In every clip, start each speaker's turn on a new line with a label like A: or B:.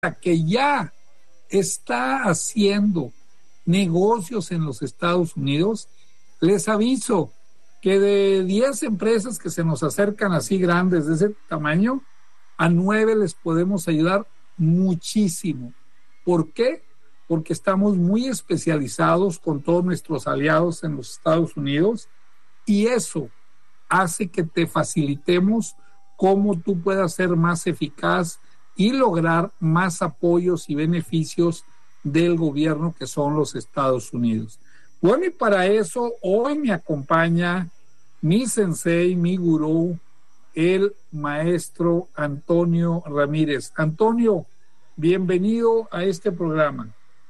A: que ya está haciendo negocios en los Estados Unidos, les aviso que de 10 empresas que se nos acercan así grandes de ese tamaño, a 9 les podemos ayudar muchísimo. ¿Por qué? Porque estamos muy especializados con todos nuestros aliados en los Estados Unidos y eso hace que te facilitemos cómo tú puedas ser más eficaz y lograr más apoyos y beneficios del gobierno que son los Estados Unidos. Bueno, y para eso hoy me acompaña mi sensei, mi gurú, el maestro Antonio Ramírez. Antonio, bienvenido a este programa.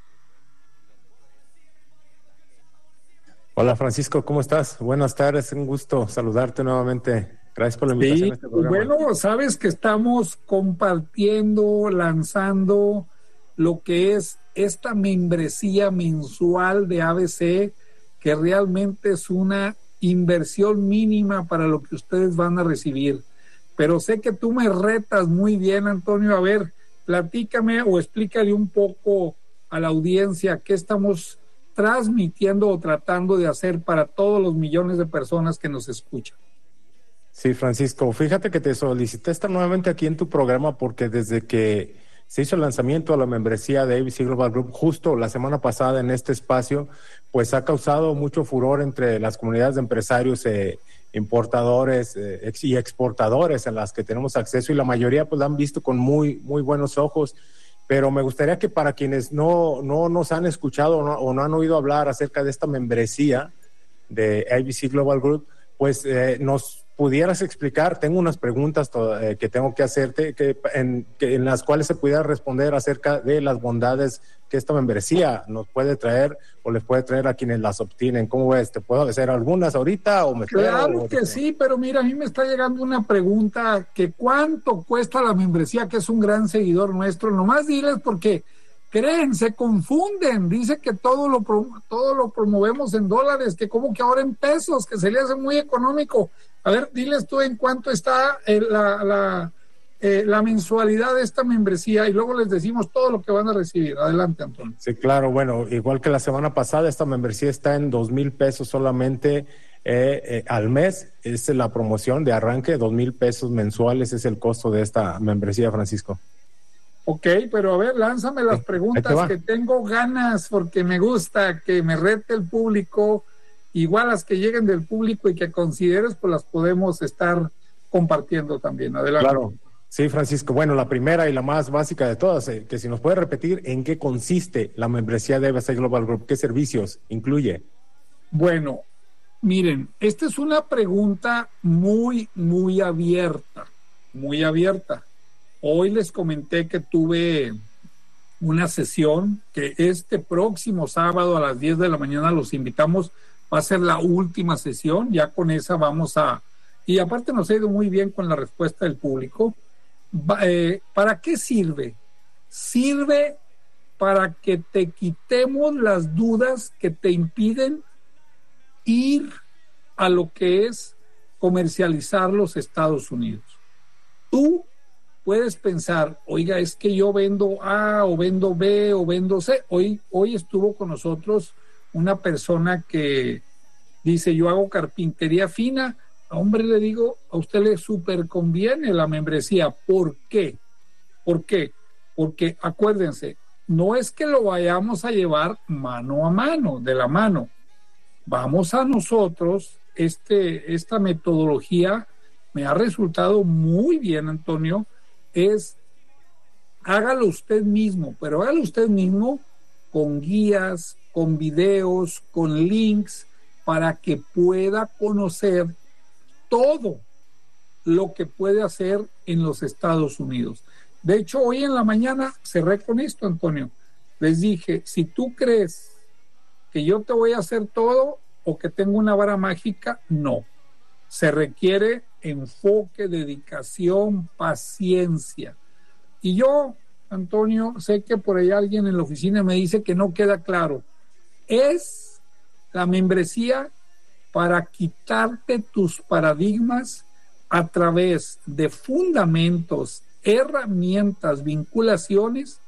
B: Hola Francisco, ¿cómo estás? Buenas tardes, un gusto saludarte nuevamente. Gracias por la invitación a este programa.
A: Bueno, sabes que estamos compartiendo, lanzando lo que es esta membresía mensual de ABC, que realmente es una inversión mínima para lo que ustedes van a recibir. Pero sé que tú me retas muy bien, Antonio. A ver, platícame o explícale un poco a la audiencia qué estamos transmitiendo o tratando de hacer para todos los millones de personas que nos escuchan.
B: Sí, Francisco, fíjate que te solicité estar nuevamente aquí en tu programa porque desde que se hizo el lanzamiento de la membresía de ABC Global Group justo la semana pasada en este espacio, pues ha causado mucho furor entre las comunidades de empresarios, importadores y exportadores en las que tenemos acceso y la mayoría pues la han visto con muy buenos ojos. Pero me gustaría que para quienes no nos han escuchado o no han oído hablar acerca de esta membresía de ABC Global Group, pues nos pudieras explicar. Tengo unas preguntas que tengo que hacerte en las cuales se pudiera responder acerca de las bondades que esta membresía nos puede traer o les puede traer a quienes las obtienen. ¿Cómo ves? ¿Te puedo hacer algunas ahorita o me espero?
A: Claro que sí, pero mira, a mí me está llegando una pregunta que ¿cuánto cuesta la membresía? Que es un gran seguidor nuestro. Nomás diles porque creen, se confunden, dice que todo lo promovemos en dólares, que como que ahora en pesos, que se le hace muy económico. A ver, diles tú en cuánto está la mensualidad de esta membresía y luego les decimos todo lo que van a recibir. Adelante, Antonio.
B: Sí, claro, bueno, igual que la semana pasada, esta membresía está en 2,000 pesos solamente al mes. Es la promoción de arranque, 2,000 pesos mensuales es el costo de esta membresía, Francisco.
A: Ok, pero a ver, lánzame las preguntas que tengo ganas porque me gusta que me rete el público, igual las que lleguen del público y que consideres, pues las podemos estar compartiendo también. Adelante.
B: Claro, sí, Francisco. Bueno, la primera y la más básica de todas, que si nos puede repetir en qué consiste la membresía de ABC Global Group, ¿qué servicios incluye?
A: Bueno, miren, esta es una pregunta muy abierta, muy abierta. Hoy les comenté que tuve una sesión que este próximo sábado a las 10 de la mañana los invitamos. Va a ser la última sesión, ya con esa vamos a... Y aparte nos ha ido muy bien con la respuesta del público. ¿Para qué sirve? Sirve para que te quitemos las dudas que te impiden ir a lo que es comercializar los Estados Unidos. Tú puedes pensar, oiga, es que yo vendo A o vendo B o vendo C. Hoy estuvo con nosotros una persona que dice, yo hago carpintería fina. Hombre, le digo, a usted le súper conviene la membresía. ¿Por qué? ¿Por qué? Porque acuérdense, no es que lo vayamos a llevar mano a mano, de la mano. Vamos a nosotros, esta metodología me ha resultado muy bien, Antonio, hágalo usted mismo, pero hágalo usted mismo con guías, con videos, con links, para que pueda conocer todo lo que puede hacer en los Estados Unidos. De hecho, hoy en la mañana cerré con esto, Antonio. Les dije, si tú crees que yo te voy a hacer todo o que tengo una vara mágica, no. Se requiere enfoque, dedicación, paciencia. Y yo, Antonio, sé que por ahí alguien en la oficina me dice que no queda claro. Es la membresía para quitarte tus paradigmas a través de fundamentos, herramientas, vinculaciones